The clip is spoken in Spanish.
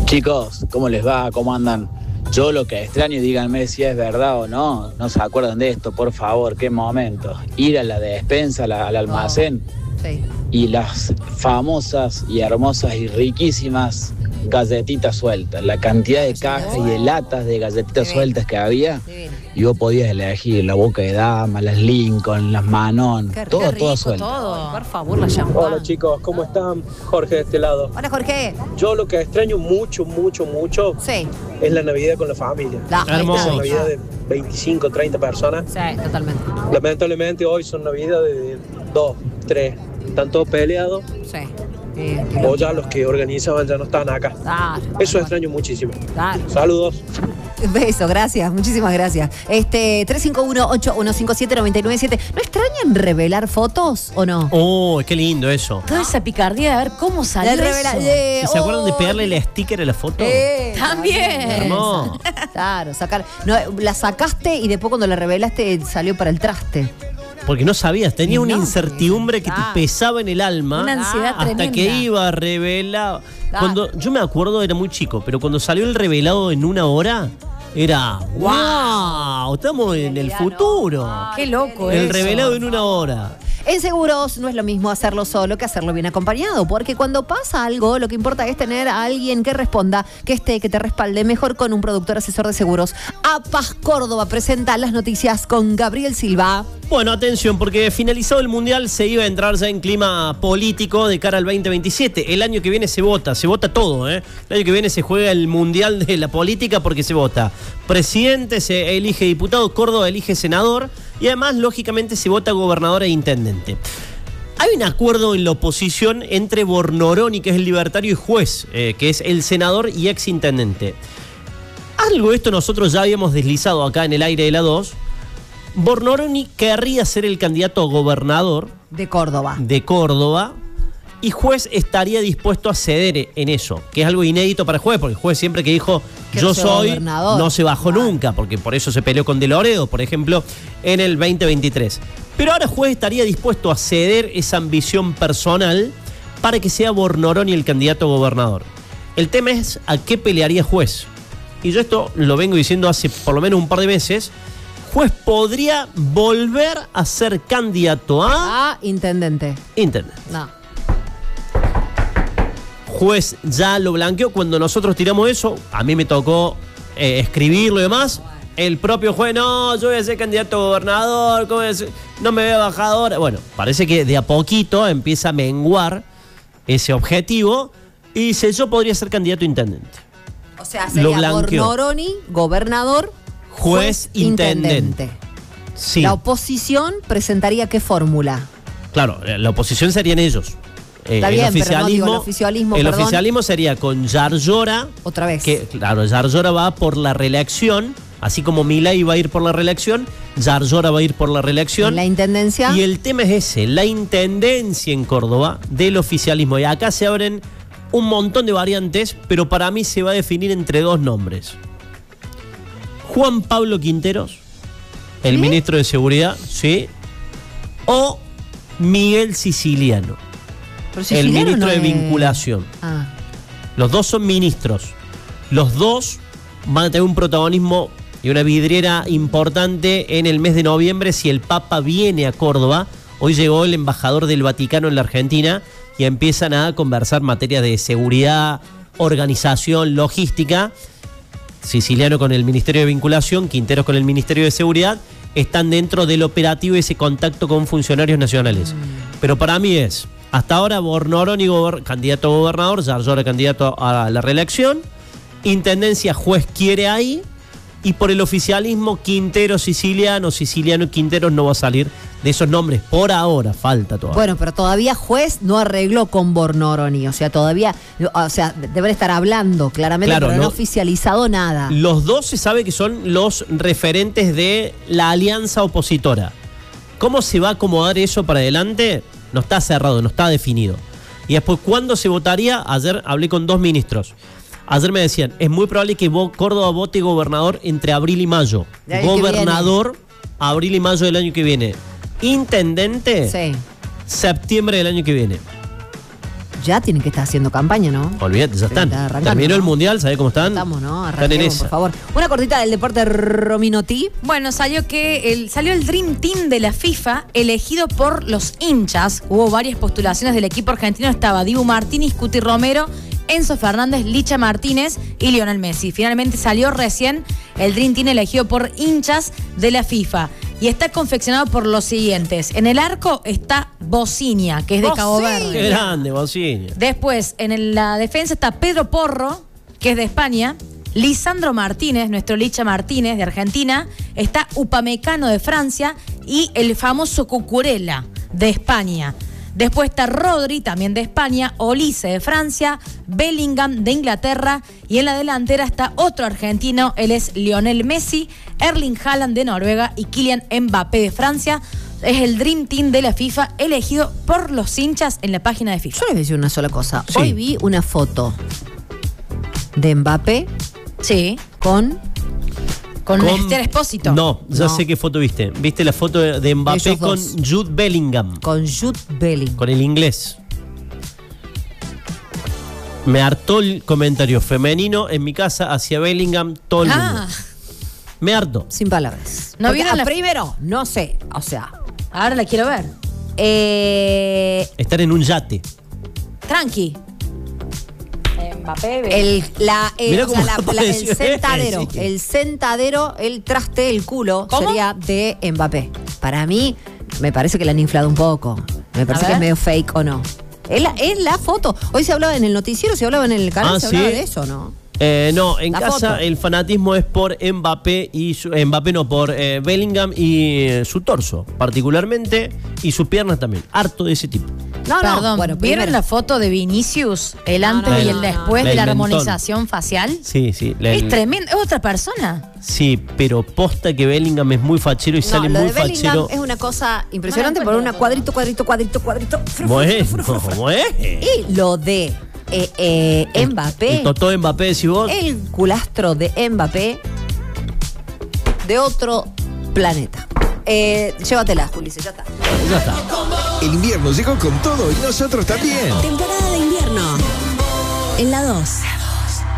Chicos, ¿cómo les va? ¿Cómo andan? Yo lo que extraño, díganme si es verdad o no. No se acuerdan de esto, por favor, qué momento. Ir a la despensa, al almacén. Sí. Y las famosas y hermosas y riquísimas galletitas sueltas. La cantidad de cajas y de latas de galletitas sueltas que había. Y vos podías elegir la Boca de Dama, las Lincoln, las Manon, todo suelto. Todo. Por favor, la champán. Hola chicos, ¿cómo están? Jorge de este lado. Hola, Jorge. Yo lo que extraño mucho Sí. es la Navidad con la familia. Hermoso. Esa Navidad de 25, 30 personas. Sí, totalmente. Lamentablemente hoy son Navidades de 2, 3. Están todos peleados. Sí. O ya los que organizaban ya no están acá. Claro. Eso extraño muchísimo. Claro. Saludos. Beso, gracias, muchísimas gracias. 351-8157-997. ¿No extrañan revelar fotos o no? Oh, qué lindo eso. Toda esa picardía de ver cómo salió eso. ¿Y se acuerdan de pegarle el sticker a la foto? También. Hermoso. Claro, sacar. No, la sacaste y después cuando la revelaste salió para el traste. Porque no sabías, tenía una incertidumbre que te Claro. pesaba en el alma. Una ansiedad hasta tremenda. que iba a revelar. Claro. Cuando yo me acuerdo, era muy chico, pero cuando salió el revelado en 1 hora, era ¡wow! Estamos en el futuro. Qué loco El eso. revelado en 1 hora. En seguros no es lo mismo hacerlo solo que hacerlo bien acompañado, porque cuando pasa algo, lo que importa es tener a alguien que responda, que te respalde mejor con un productor asesor de seguros. APAS Córdoba presenta las noticias con Gabriel Silva. Bueno, atención, porque finalizado el Mundial se iba a entrar ya en clima político de cara al 2027. El año que viene se vota todo, ¿eh? El año que viene se juega el Mundial de la política porque se vota. Presidente, se elige diputado, Córdoba elige senador y además, lógicamente, se vota gobernador e intendente. Hay un acuerdo en la oposición entre Bornoroni, que es el libertario, y Juez, que es el senador y ex intendente. Algo de esto nosotros ya habíamos deslizado acá en el aire de la 2. Bornoroni querría ser el candidato a gobernador De Córdoba. y Juez estaría dispuesto a ceder en eso, que es algo inédito para Juez, porque Juez siempre que dijo Quiero yo ser soy, gobernador. no se bajó nunca, porque por eso se peleó con De Loredo, por ejemplo, en el 2023. Pero ahora Juez estaría dispuesto a ceder esa ambición personal para que sea Bornoroni el candidato a gobernador. El tema es a qué pelearía Juez. Y yo esto lo vengo diciendo hace por lo menos un par de meses. Juez podría volver a ser candidato a Intendente. intendente. No. Juez ya lo blanqueó. Cuando nosotros tiramos eso, a mí me tocó escribirlo y demás. El propio juez, no, yo voy a ser candidato a gobernador, ¿cómo es? No me veo bajador. Bueno, parece que de a poquito empieza a menguar ese objetivo y dice, yo podría ser candidato a intendente. O sea, Lo sería blanqueó. Bornoroni, gobernador, Juez, intendente. Sí, La oposición presentaría qué fórmula. claro, la oposición serían ellos. Está bien, pero no digo el oficialismo, el perdón. oficialismo sería con Yarlora. Otra vez. Que, claro, Yarlora va por la reelección, así como Milei va a ir por la reelección, Yarlora va a ir por la reelección. En la intendencia. Y el tema es ese, la intendencia en Córdoba del oficialismo. Y acá se abren un montón de variantes, pero para mí se va a definir entre 2 nombres. Juan Pablo Quinteros, el ministro de Seguridad, ¿sí? O Miguel Siciliano, Pero el Siciliano ministro no de es- Vinculación. Ah. Los dos son ministros. Los dos van a tener un protagonismo y una vidriera importante en el mes de noviembre si el Papa viene a Córdoba. Hoy llegó el embajador del Vaticano en la Argentina y empiezan a conversar materias de seguridad, organización, logística. Siciliano con el Ministerio de Vinculación, Quinteros con el Ministerio de Seguridad, están dentro del operativo y ese contacto con funcionarios nacionales. Pero para mí es, hasta ahora Bornoroni candidato a gobernador, Yarlora candidato a la reelección, intendencia Juez quiere ahí, y por el oficialismo Quinteros, Siciliano y Quinteros no va a salir de esos nombres. Por ahora, falta todavía. Bueno, pero todavía Juez no arregló con Bornoroni. O sea, todavía, deben estar hablando claramente, Claro, pero no no- oficializado nada. Los dos se sabe que son los referentes de la alianza opositora. ¿Cómo se va a acomodar eso para adelante? No está cerrado, no está definido. Y después, ¿cuándo se votaría? Ayer hablé con 2 ministros. Ayer me decían, es muy probable que Córdoba vote gobernador entre abril y mayo. Del año que Gobernador, abril y mayo del año que viene. Intendente, Sí. septiembre del año que viene. ya tienen que estar haciendo campaña, ¿no? Olvídate, ya están. Está arrancando, Terminó el ¿no? mundial, ¿sabés cómo están? Estamos, ¿no? Están en Arranquemos, esa. por favor. Una cortita del deporte, Rominotti. Bueno, salió el Dream Team de la FIFA elegido por los hinchas. Hubo varias postulaciones del equipo argentino. Estaba Dibu Martínez, Cuti Romero, Enzo Fernández, Licha Martínez y Lionel Messi. Finalmente salió recién el Dream Team elegido por hinchas de la FIFA. Y está confeccionado por los siguientes. En el arco está Bocinia, que es de Cabo Verde. Qué grande, Bociña. Después, en la defensa está Pedro Porro, que es de España. Lisandro Martínez, nuestro Licha Martínez de Argentina. Está Upamecano de Francia y el famoso Cucurella de España. Después está Rodri, también de España, Olise de Francia, Bellingham de Inglaterra y en la delantera está otro argentino, él es Lionel Messi, Erling Haaland de Noruega y Kylian Mbappé de Francia. Es el Dream Team de la FIFA elegido por los hinchas en la página de FIFA. Yo les voy a decir una sola cosa. Sí. Hoy vi una foto de Mbappé Sí, con con Esther Espósito. No, ya No. sé qué foto viste. Viste la foto de Mbappé Ellos con dos. Jude Bellingham, Jude Bellingham. con el inglés. Me hartó el comentario femenino en mi casa hacia Bellingham todo el mundo. Me hartó. Sin palabras. ¿No Porque, vieron la- primero, no sé, o sea, Ahora la quiero ver. Estar en un yate. Tranqui. Mbappé. Mirá o sea, cómo apareció. el sentadero, Sí. el sentadero, el traste, el culo, ¿Cómo? sería de Mbappé. Para mí, me parece que la han inflado un poco. Me parece que ver. es medio fake o no. Es la foto. Hoy se hablaba en el noticiero, se hablaba en el canal, Ah, se hablaba ¿sí? de eso, ¿no? No, en La casa foto. el fanatismo es por Mbappé y por Bellingham y su torso, particularmente, y sus piernas también. Harto de ese tipo. No, Perdón, no, bueno, ¿vieron primero. la foto de Vinicius? El antes no, y no, el no, después no. de la El mentón. armonización facial. Sí, sí. Es tremendo, es otra persona. Sí, pero posta que Bellingham es muy fachero y No, sale lo muy de Bellingham fachero. es una cosa impresionante No, por no, una no. cuadrito. Bueno, bueno. Y lo de Mbappé. El Totó Mbappé, decís vos. El culastro de Mbappé de otro planeta. Llévatela, Ulises, ya está. Ya está. El invierno llegó con todo y nosotros también. Temporada de invierno. En la 2.